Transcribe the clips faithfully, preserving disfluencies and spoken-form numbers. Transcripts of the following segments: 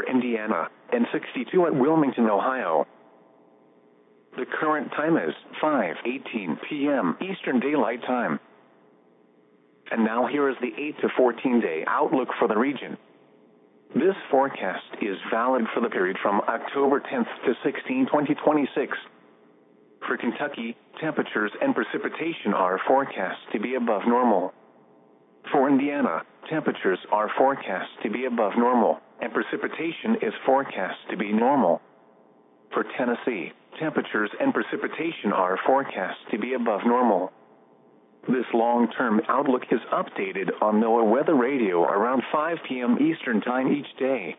Indiana, and sixty-two at Wilmington, Ohio. The current time is five eighteen p m Eastern Daylight Time. And now here is the eight to fourteen day outlook for the region. This forecast is valid for the period from October tenth to sixteenth, twenty twenty-six. For Kentucky, temperatures and precipitation are forecast to be above normal. For Indiana, temperatures are forecast to be above normal, and precipitation is forecast to be normal. For Tennessee, temperatures and precipitation are forecast to be above normal. This long-term outlook is updated on NOAA Weather Radio around five p m Eastern Time each day.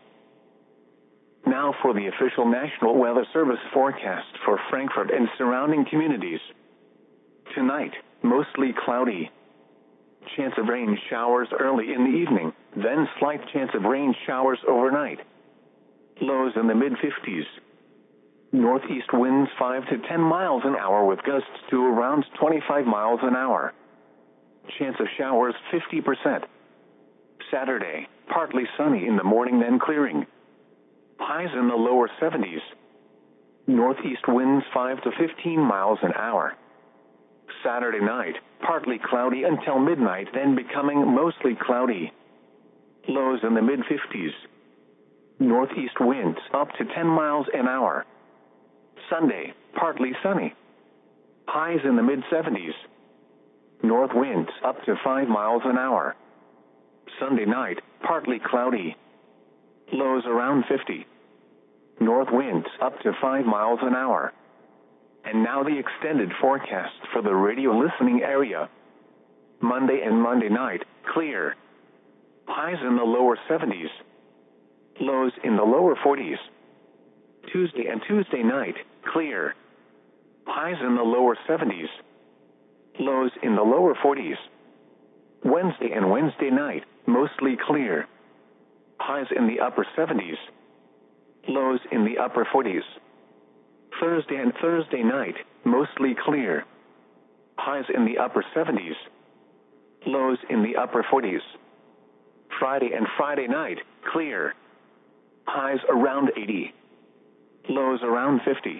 Now for the official National Weather Service forecast for Frankfort and surrounding communities. Tonight, mostly cloudy. Chance of rain showers early in the evening, then slight chance of rain showers overnight. Lows in the mid fifties. Northeast winds five to ten miles an hour with gusts to around twenty-five miles an hour. Chance of showers fifty percent. Saturday, partly sunny in the morning then clearing. Highs in the lower seventies. Northeast winds five to fifteen miles an hour. Saturday night, partly cloudy until midnight then becoming mostly cloudy. Lows in the mid fifties. Northeast winds up to ten miles an hour. Sunday, partly sunny. Highs in the mid seventies. North winds up to five miles an hour. Sunday night, partly cloudy. Lows around fifty. North winds up to five miles an hour. And now the extended forecast for the radio listening area. Monday and Monday night, clear. Highs in the lower seventies. Lows in the lower forties. Tuesday and Tuesday night, clear. Highs in the lower seventies. Lows in the lower forties. Wednesday and Wednesday night, mostly clear. Highs in the upper seventies. Lows in the upper forties. Thursday and Thursday night, mostly clear. Highs in the upper seventies. Lows in the upper forties. Friday and Friday night, clear. Highs around eighty. Lows around fifty.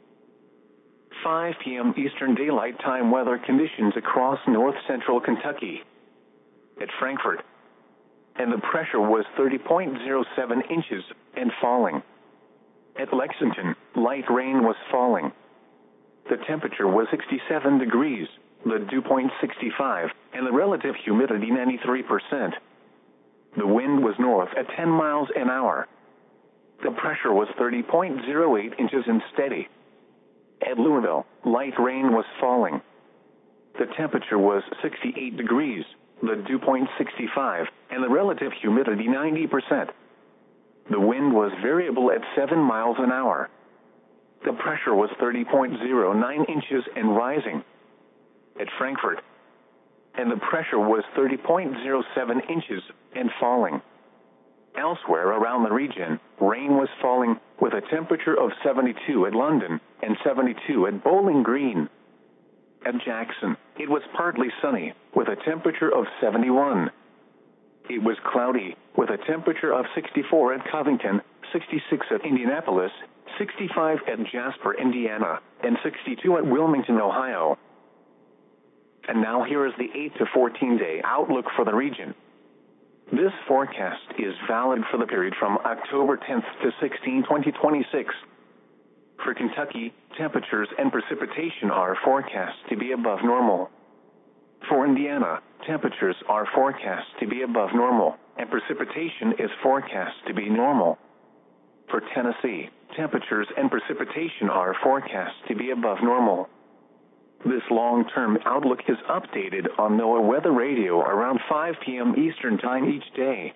five p m Eastern Daylight Time weather conditions across north central Kentucky. At Frankfort, and the pressure was thirty point zero seven inches and falling. At Lexington, light rain was falling. The temperature was sixty-seven degrees, the dew point sixty-five, and the relative humidity ninety-three percent. The wind was north at ten miles an hour. The pressure was thirty point zero eight inches and steady. At Louisville, light rain was falling. The temperature was sixty-eight degrees, the dew point sixty-five, and the relative humidity ninety percent. The wind was variable at seven miles an hour. The pressure was thirty point zero nine inches and rising. At Frankfort, and the pressure was thirty point zero seven inches and falling. Elsewhere around the region, rain was falling with a temperature of seventy-two at London and seventy-two at Bowling Green. At Jackson, it was partly sunny with a temperature of seventy-one. It was cloudy with a temperature of sixty-four at Covington, sixty-six at Indianapolis, sixty-five at Jasper, Indiana, and sixty-two at Wilmington, Ohio. And now here is the eight to fourteen day outlook for the region. This forecast is valid for the period from October tenth to sixteenth, twenty twenty-six. For Kentucky, temperatures and precipitation are forecast to be above normal. For Indiana, temperatures are forecast to be above normal, and precipitation is forecast to be normal. For Tennessee, temperatures and precipitation are forecast to be above normal. This long-term outlook is updated on NOAA Weather Radio around five p m Eastern Time each day.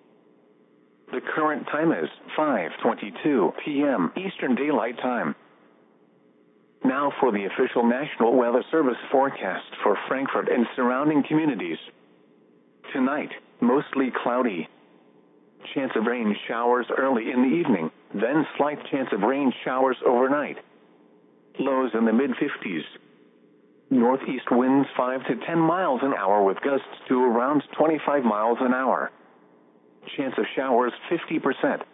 The current time is five twenty-two p m Eastern Daylight Time. Now for the official National Weather Service forecast for Frankfort and surrounding communities. Tonight, mostly cloudy. Chance of rain showers early in the evening, then slight chance of rain showers overnight. Lows in the mid fifties. Northeast winds five to ten miles an hour with gusts to around twenty-five miles an hour. Chance of showers fifty percent.